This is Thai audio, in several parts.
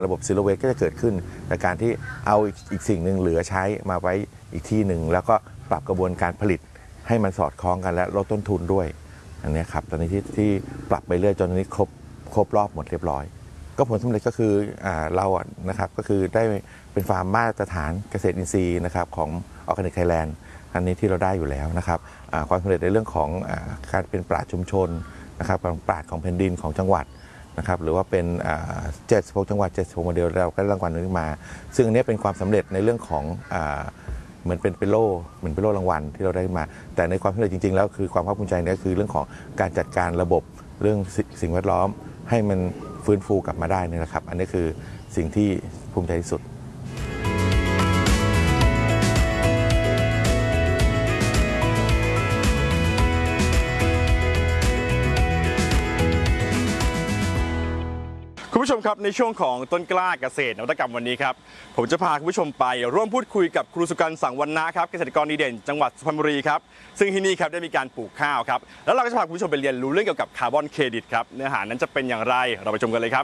ระบบซีโร่เวสก็จะเกิดขึ้นในการที่เอาอีกสิ่งหนึ่งเหลือใช้มาไว้อีกที่หนึ่งแล้วก็ปรับกระบวนการผลิตให้มันสอดคล้องกันและลดต้นทุนด้วยอันนี้ครับตอนนี้ที่ปรับไปเรื่อยจนนี้ครบรอบหมดเรียบร้อยก็ผลสำเร็จก็คือเรานะครับก็คือได้เป็นฟาร์มมาตรฐานเกษตรอินทรีย์นะครับของออร์แกนิกไทยแลนด์อันนี้ที่เราได้อยู่แล้วนะครับความสำเร็จในเรื่องของการเป็นปราชญ์ชุมชนนะครับปราชญ์ของแผ่นดินของจังหวัดนะครับหรือว่าเป็น76จังหวัด76โมเดลเราก็ได้รางวัลนี้มาซึ่งอันนี้เป็นความสำเร็จในเรื่องของเหมือนเป็นโล่รางวัลที่เราได้มาแต่ในความสำเร็จจริงๆแล้วคือความภาคภูมิใจนี่คือเรื่องของการจัดการระบบเรื่องสิ่งแวดล้อมให้มันฟื้นฟูกลับมาได้นี่แหละครับอันนี้คือสิ่งที่ภูมิใจที่สุดคุณผู้ชมครับในช่วงของต้นกล้าเกษตรนวัตกรรมวันนี้ครับผมจะพาคุณผู้ชมไปร่วมพูดคุยกับครูสุกันต์ สังวรรณะครับเกษตรกรดีเด่นจังหวัดสุพรรณบุรีครับซึ่งที่นี่ครับได้มีการปลูกข้าวครับแล้วเราก็จะพาคุณผู้ชมไปเรียนรู้เรื่องเกี่ยวกับคาร์บอนเครดิตครับเนื้อหานั้นจะเป็นอย่างไรเราไปชมกันเลยครับ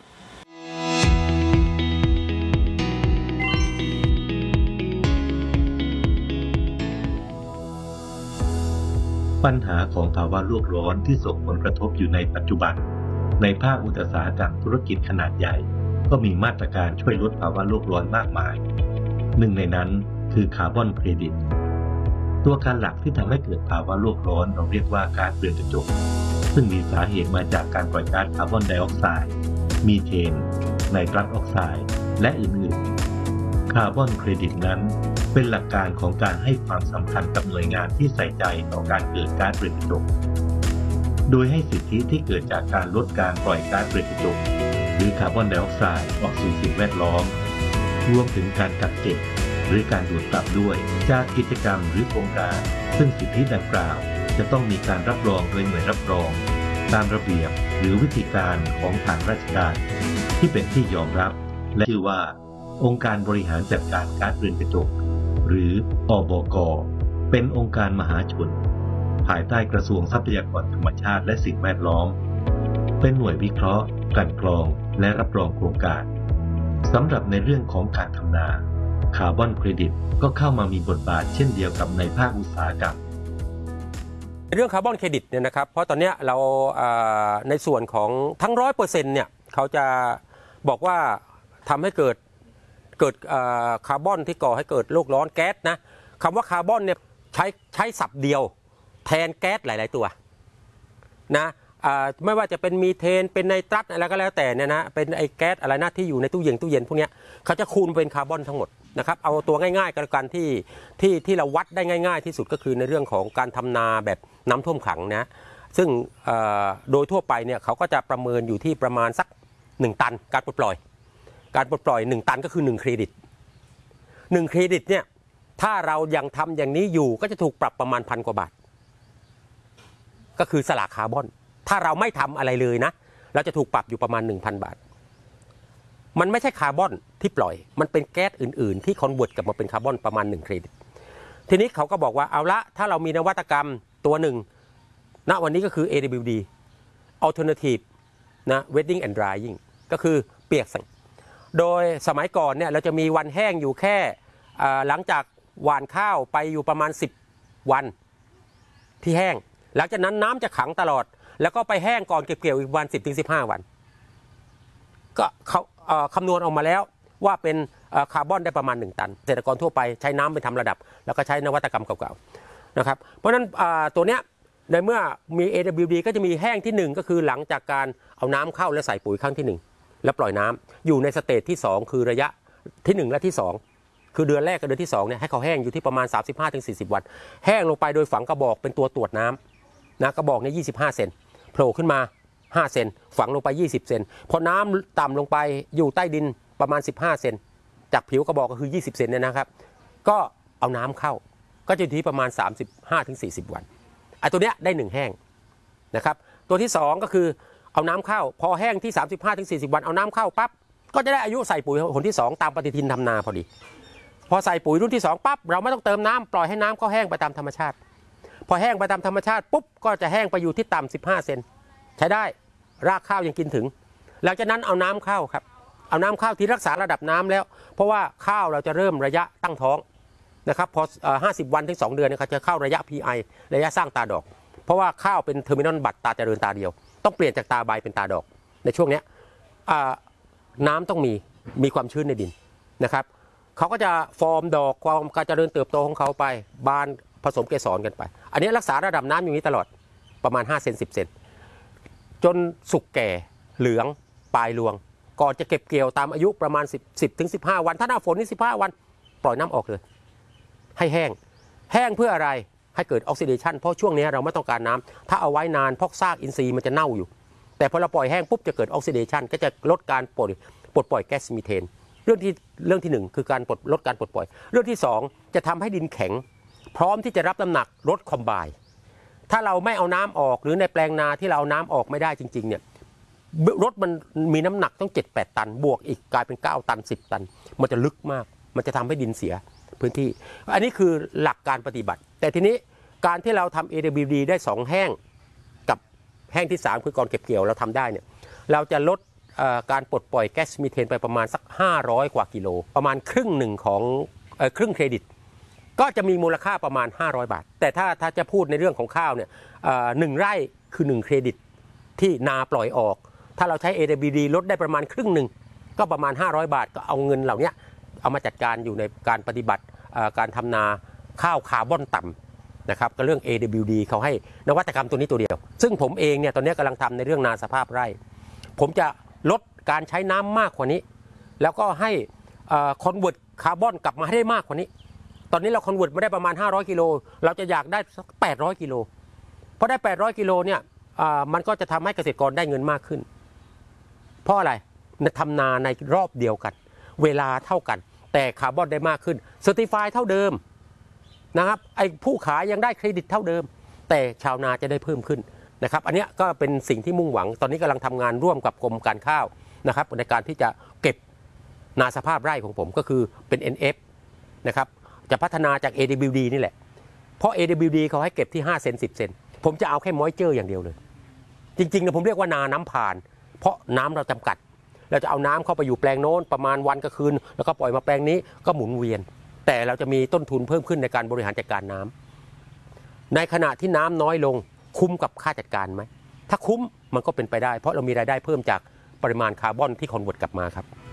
ปัญหาของภาวะโลกร้อนที่ส่งผลกระทบอยู่ในปัจจุบันในภาคอุตสาหกรรมธุรกิจขนาดใหญ่ก็มีมาตรการช่วยลดภาวะโลกร้อนมากมายหนึ่งในนั้นคือคาร์บอนเครดิตตัวการหลักที่ทำให้เกิดภาวะโลกร้อนเราเรียกว่าก๊าซเรือนกระจกซึ่งมีสาเหตุมาจากการปล่อยก๊าซคาร์บอนไดออกไซด์มีเทนไนตรัสออกไซด์และอื่นๆคาร์บอนเครดิตนั้นเป็นหลักการของการให้ความสำคัญกับหน่วยงานที่ใส่ใจต่อการเกิดก๊าซเรือนกระจกโดยให้สิทธิที่เกิดจากการลดการปล่อยก๊าซเรือนกระจกหรือคาร์บอนไดออกไซด์ออกสู่สิ่งแวดล้อมรวมถึงการกักเก็บหรือการดูดกลับด้วยจากกิจกรรมหรือโครงการซึ่งสิทธิดังกล่าวจะต้องมีการรับรองโดยหน่วยรับรองตามระเบียบหรือวิธีการของทางราชการที่เป็นที่ยอมรับและชื่อว่าองค์การบริหารจัดการก๊าซเรือนกระจกหรืออบก.เป็นองค์การมหาชนภายใต้กระทรวงทรัพยากรธรรมชาติและสิ่งแวดล้อมเป็นหน่วยวิเคราะห์กลั่นกรองและรับรองโครงการสำหรับในเรื่องของการทำนาคาร์บอนเครดิตก็เข้ามามีบทบาทเช่นเดียวกับในภาคอุตสาหกรรมเรื่องคาร์บอนเครดิตเนี่ยนะครับเพราะตอนนี้เราในส่วนของทั้ง 100% เนี่ยเขาจะบอกว่าทำให้เกิดคาร์บอนที่ก่อให้เกิดโลกร้อนแก๊สนะคำว่าคาร์บอนเนี่ยใช้ศัพท์เดียวแทนแก๊สหลายๆตัวนะไม่ว่าจะเป็นมีเทนเป็นไนตรัสอะไรก็แล้วแต่เนี่ยนะเป็นไอ้แก๊สอะไรนะที่อยู่ในตู้เย็นพวกนี้เขาจะคูณเป็นคาร์บอนทั้งหมดนะครับเอาตัวง่ายๆกันที่เราวัดได้ง่ายๆที่สุดก็คือในเรื่องของการทำนาแบบน้ำท่วมขังนะซึ่งโดยทั่วไปเนี่ยเขาก็จะประเมินอยู่ที่ประมาณสัก1ตันการปลดปล่อย1ตันก็คือ1เครดิต1เครดิตเนี่ยถ้าเรายังทำอย่างนี้อยู่ก็จะถูกปรับประมาณ1,000 กว่าบาทก็คือสลากคาร์บอนถ้าเราไม่ทำอะไรเลยนะเราจะถูกปรับอยู่ประมาณ 1,000 บาทมันไม่ใช่คาร์บอนที่ปล่อยมันเป็นแก๊สอื่นๆที่คอนเวิร์ตกลับมาเป็นคาร์บอนประมาณ1เครดิตทีนี้เขาก็บอกว่าเอาละถ้าเรามีนวัตกรรมตัวหนึ่งณวันนี้ก็คือ AWD Alternative นะ Wetting and Drying ก็คือเปียกสั่งโดยสมัยก่อนเนี่ยเราจะมีวันแห้งอยู่แค่หลังจากหว่านข้าวไปอยู่ประมาณ10 วันที่แห้งหลังจากนั้นน้ำจะขังตลอดแล้วก็ไปแห้งก่อนเก็บเกี่ยวอีกวัน 10-15 วันก็เขาคำนวณออกมาแล้วว่าเป็นคาร์บอนได้ประมาณ1ตันเกษตรกรทั่วไปใช้น้ำไปทำระดับแล้วก็ใช้นวัตกรรมเก่าๆนะครับเพราะฉะนั้นตัวเนี้ยในเมื่อมี AWD ก็จะมีแห้งที่1ก็คือหลังจากการเอาน้ำเข้าและใส่ปุ๋ยครั้งที่1แล้วปล่อยน้ำอยู่ในสเตจที่2คือระยะที่1และที่2คือเดือนแรกกับเดือนที่2เนี่ยให้เขาแห้งอยู่ที่ประมาณ 35-40 วันแห้งลงไปโดยฝังกระบอกเป็นตัวตรวจน้ำนะกระบอกเนี่ย25 เซนโผล่ขึ้นมา5 เซนฝังลงไป20 เซนพอน้ำต่ำลงไปอยู่ใต้ดินประมาณ15 เซนจากผิวกระบอกก็คือ20 เซนเนี่ยนะครับก็เอาน้ำเข้าก็จะอยู่ที่ประมาณ 35-40 วันไอ้ตัวเนี้ยได้1แห้งนะครับตัวที่2ก็คือเอาน้ำเข้าพอแห้งที่ 35-40 วันเอาน้ำเข้าปั๊บก็จะได้อายุใส่ปุ๋ยหนที่2ตามปฏิทินทำนาพอดีพอใส่ปุ๋ยรุ่นที่2ปั๊บเราไม่ต้องเติมน้ำปล่อยให้น้ำเขาแห้งไปตามธรรมชาติพอแห้งไปตามธรรมชาติปุ๊บก็จะแห้งไปอยู่ที่ต่ำ15 เซนใช้ได้รากข้าวยังกินถึงหลังจากนั้นเอาน้ำเข้าครับเอาน้ำข้าวที่รักษาระดับน้ำแล้วเพราะว่าข้าวเราจะเริ่มระยะตั้งท้องนะครับพอ50 วันถึง2 เดือนนะครับจะเข้าระยะ PI ระยะสร้างตาดอกเพราะว่าข้าวเป็นเทอร์มินอลบัตตาเจริญตาเดียวต้องเปลี่ยนจากตาใบเป็นตาดอกในช่วงนี้น้ำต้องมีความชื้นในดินนะครับเขาก็จะฟอร์มดอกความการเจริญเติบโตของเขาไปบานผสมเกสรกันไปอันนี้รักษาระดับน้ำอย่างนี้ตลอดประมาณ5 เซน 10 เซนจนสุกแก่เหลืองปลายรวงก่อนจะเก็บเกี่ยวตามอายุประมาณ10 ถึง 15 วันถ้าหน้าฝนนี่15 วันปล่อยน้ำออกเลยให้แห้งเพื่ออะไรให้เกิดออกซิเดชันเพราะช่วงนี้เราไม่ต้องการน้ำถ้าเอาไว้นานพอกซากอินทรีย์มันจะเน่าอยู่แต่พอเราปล่อยแห้งปุ๊บจะเกิดออกซิเดชันก็จะลดการปลดปล่อยแก๊สมีเทนเรื่องที่1คือการลดการปลดปล่อยเรื่องที่2จะทำให้ดินแข็งพร้อมที่จะรับน้ำหนักลดคอมไบน์ถ้าเราไม่เอาน้ำออกหรือในแปลงนาที่เราเอาน้ำออกไม่ได้จริงๆเนี่ยรถมันมีน้ำหนักต้อง 7-8 ตันบวกอีกกลายเป็น9 ตัน 10 ตันมันจะลึกมากมันจะทำให้ดินเสียพื้นที่อันนี้คือหลักการปฏิบัติแต่ทีนี้การที่เราทำ AWD ได้2 แห้งกับแห้งที่3คือก่อนเก็บเกี่ยวเราทำได้เนี่ยเราจะลดการปลดปล่อยแก๊สมีเทนไปประมาณสัก500 กว่ากิโลประมาณครึ่งหนึ่งของครึ่งเครดิตก็จะมีมูลค่าประมาณ500 บาทแต่ถ้าจะพูดในเรื่องของข้าวเนี่ย1 ไร่คือ1เครดิตที่นาปล่อยออกถ้าเราใช้ AWD ลดได้ประมาณครึ่งหนึ่งก็ประมาณ500 บาทก็เอาเงินเหล่านี้เอามาจัดการอยู่ในการปฏิบัติการทำนาข้าวคาร์บอนต่ำนะครับก็เรื่อง AWD เขาให้นวัตกรรมตัวนี้ตัวเดียวซึ่งผมเองเนี่ยตอนนี้กำลังทำในเรื่องนาสภาพไร่ผมจะลดการใช้น้ำมากกว่านี้แล้วก็ให้คอนเวิร์ตคาร์บอนกลับมาให้ได้มากกว่านี้ตอนนี้เราคอนเวิร์ตมาได้ประมาณ500 กิโลเราจะอยากได้สัก800 กิโลพอได้800 กิโลเนี่ยมันก็จะทำให้เกษตรกรได้เงินมากขึ้นเพราะอะไรทำนาในรอบเดียวกันเวลาเท่ากันแต่คาร์บอนได้มากขึ้นเซอร์ติฟายเท่าเดิมนะครับไอ้ผู้ขายยังได้เครดิตเท่าเดิมแต่ชาวนาจะได้เพิ่มขึ้นนะครับอันนี้ก็เป็นสิ่งที่มุ่งหวังตอนนี้กำลังทำงานร่วมกับกรมการข้าวนะครับในการที่จะเก็บนาสภาพไร่ของผมก็คือเป็น NF นะครับจะพัฒนาจาก AWD นี่แหละเพราะ AWD เขาให้เก็บที่5 เซน 10 เซนผมจะเอาแค่มอยเจอร์อย่างเดียวเลยจริงๆเนี่ยผมเรียกว่านาน้ำผ่านเพราะน้ำเราจำกัดเราจะเอาน้ำเข้าไปอยู่แปลงโน้นประมาณวันกับคืนแล้วก็ปล่อยมาแปลงนี้ก็หมุนเวียนแต่เราจะมีต้นทุนเพิ่มขึ้นในการบริหารจัดการน้ำในขณะที่น้ำน้อยลงคุ้มกับค่าจัดการไหมถ้าคุ้มมันก็เป็นไปได้เพราะเรามีรายได้เพิ่มจากปริมาณคาร์บอนที่คอนเวิร์ตกลับมาครับ